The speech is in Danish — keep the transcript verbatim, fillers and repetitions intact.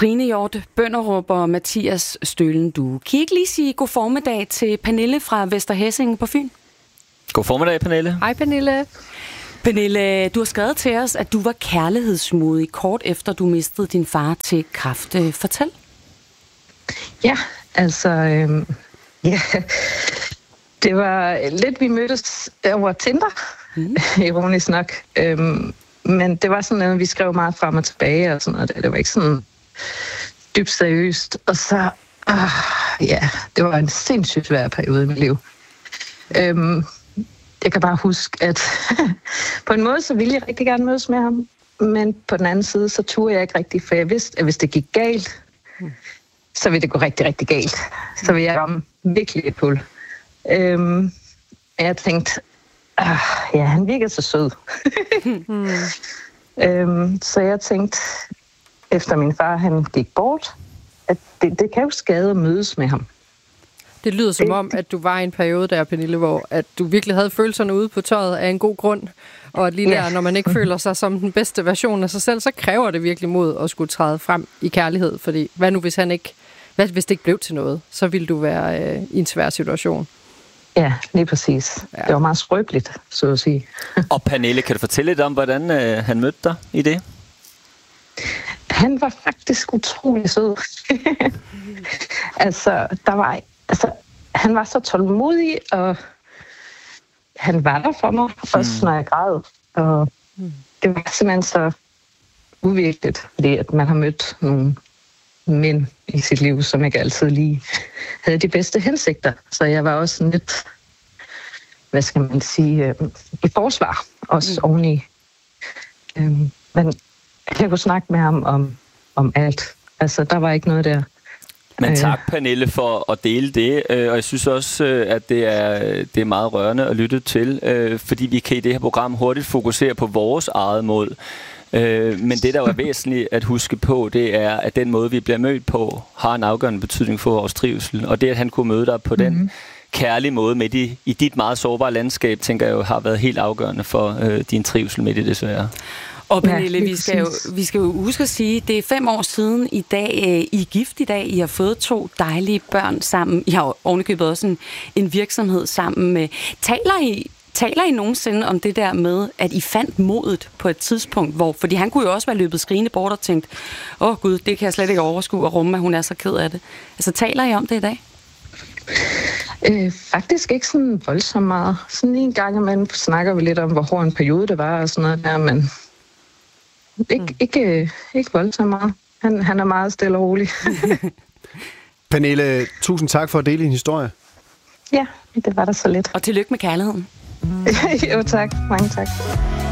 Trine Hjort Bønderup og Mathias Stølen Due. Kan I ikke lige sige god formiddag til Pernille fra Vester Hæsing på Fyn? God formiddag, Pernille. Hej, Pernille. Pernille, du har skrevet til os, at du var kærlighedsmodig kort efter du mistede din far til kræft. Fortæl. Ja, altså... Øhm, ja, det var lidt, vi mødtes over Tinder, mm. ironisk nok. Øhm, men det var sådan noget, vi skrev meget frem og tilbage og sådan noget. Det var ikke sådan dybt seriøst. Og så, øh, ja, det var en sindssygt svær periode i mit liv. Øhm, jeg kan bare huske, at på en måde, så ville jeg rigtig gerne mødes med ham. Men på den anden side, så turde jeg ikke rigtig, for jeg vidste, at hvis det gik galt, så ville det gå rigtig, rigtig galt. Så ville jeg ramme virkelig et hul. Øhm, jeg tænkte, ah, ja, han virker så sød. mm. øhm, så jeg tænkte, efter min far han gik bort, at det, det kan jo skade at mødes med ham. Det lyder som om, at du var i en periode der, Pernille, hvor at du virkelig havde følelserne ude på tøjet af en god grund, og at lige der, ja. Når man ikke føler sig som den bedste version af sig selv, så kræver det virkelig mod at skulle træde frem i kærlighed, fordi hvad nu, hvis han ikke, hvad hvis det ikke blev til noget, så ville du være øh, i en svær situation. Ja, lige præcis. Ja. Det var meget skrøbeligt, så at sige. Og Pernille, kan du fortælle lidt om, hvordan øh, han mødte dig i det? Han var faktisk utrolig sød. altså, der var... Altså, han var så tålmodig, og han var der for mig, også mm. når jeg græd. Og det var simpelthen så uvirkeligt, fordi at man har mødt nogle mænd i sit liv, som ikke altid lige havde de bedste hensigter. Så jeg var også lidt, hvad skal man sige, øh, i forsvar, også mm. oveni. Øhm, men jeg kunne snakke med ham om, om alt. Altså, der var ikke noget der. Men tak, Pernille, for at dele det, og jeg synes også, at det er, det er meget rørende at lytte til, fordi vi kan i det her program hurtigt fokusere på vores eget mål. Men det, der er væsentligt at huske på, det er, at den måde, vi bliver mødt på, har en afgørende betydning for vores trivsel. Og det, at han kunne møde dig på den mm-hmm. kærlige måde midt i, i dit meget sårbare landskab, tænker jeg jo har været helt afgørende for øh, din trivsel midt i det svære. Og Pernille, ja, vi, skal jo, vi skal jo huske at sige, det er fem år siden i dag, I er gift i dag, I har fået to dejlige børn sammen, I har jo ovenikøbet også en, en virksomhed sammen med. Taler I, taler I nogensinde om det der med, at I fandt modet på et tidspunkt, hvor, fordi han kunne jo også være løbet skrigende bort og tænkt, åh oh, gud, det kan jeg slet ikke overskue og rumme, at hun er så ked af det. Altså, taler I om det i dag? Øh, faktisk ikke sådan voldsomt meget. Sådan en gang imellem snakker vi lidt om, hvor hård en periode det var og sådan noget der, men Ikke, mm. ikke, ikke voldsomt meget. Han, han er meget stille og rolig. Pernille, tusind tak for at dele din historie. Ja, det var da så lidt. Og tillykke med kærligheden. jo, tak. Mange tak.